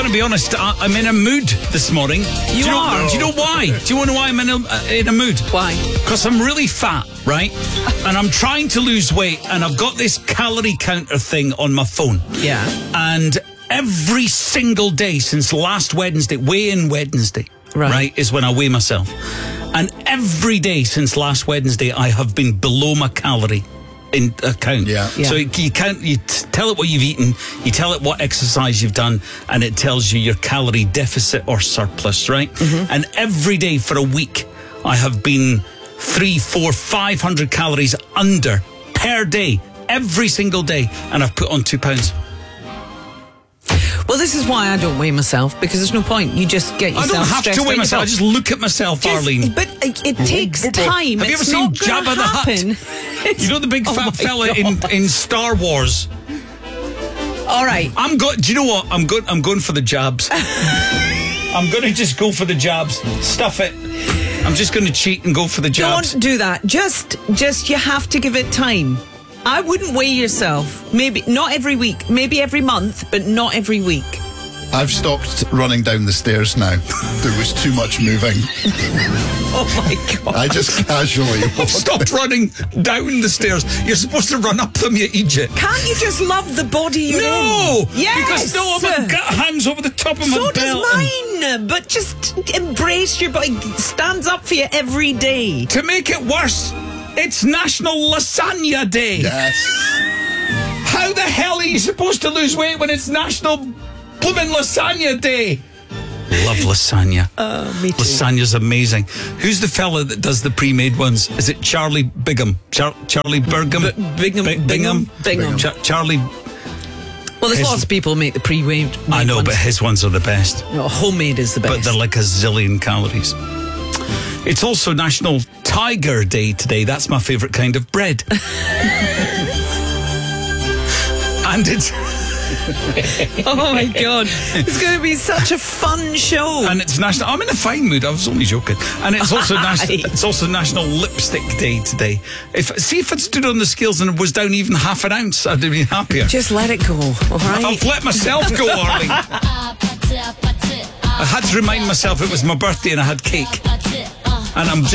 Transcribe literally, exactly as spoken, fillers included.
going to be honest, I, I'm in a mood this morning. You do you are? Know, do you know why? Do you want to know why I'm in a, uh, in a mood? Why? Because I'm really fat, right? And I'm trying to lose weight, and I've got this calorie counter thing on my phone. Yeah. And every single day since last Wednesday, weigh-in Wednesday, right. right, is when I weigh myself. And every day since last Wednesday, I have been below my calorie in account. Yeah. yeah. So you count, you t- tell it what you've eaten, you tell it what exercise you've done, and it tells you your calorie deficit or surplus, right? Mm-hmm. And every day for a week, I have been three, four, five hundred calories under per day, every single day, and I've put on two pounds. Well, this is why I don't weigh myself, because there's no point. You just get yourself I don't have stressed to weigh out myself. I yourself. just look at myself, Just- Arlene. But it, it takes time. Have you ever It's seen not gonna Jabba the Hutt? happen. You know the big Oh fat my fella God. in, in Star Wars? All right. I'm going. Do you know what? I'm going. I'm going for the jabs. I'm going to just go for the jabs. Stuff it. I'm just going to cheat and go for the jabs. Don't do that. Just, just you have to give it time. I wouldn't weigh yourself. Maybe not every week. Maybe every month, but not every week. I've stopped running down the stairs now. There was too much moving. Oh my God. I just casually walked. Stop running down the stairs. You're supposed to run up them, you idiot. Can't you just love the body you're No! in? Yes! Because no, my gut hangs over the top of my So belt. does mine. But just embrace your body. Stands up for you every day. To make it worse, it's National Lasagna Day. Yes. How the hell are you supposed to lose weight when it's National Blooming Lasagna Day? Love lasagna. Oh, me too. Lasagna's amazing. Who's the fella that does the pre-made ones? Is it Charlie Bigham? Char- Charlie Burgham? B- Bingham. Bi- Bingham. Bingham. Char- Charlie... Well, there's his- lots of people make the pre-made. I know, ones. but his ones are the best. No, homemade is the best. But they're like a zillion calories. It's also National Tiger Day today. That's my favourite kind of bread. And it's... Oh my God. It's going to be such a fun show. And it's national. I'm in a fine mood. I was only joking. And it's also national. Aye. It's also National Lipstick Day today. If see if it stood on the scales and it was down even half an ounce, I'd have been happier. Just let it go, all right? I've let myself go, Arlene. I had to remind myself it was my birthday and I had cake, and I'm just.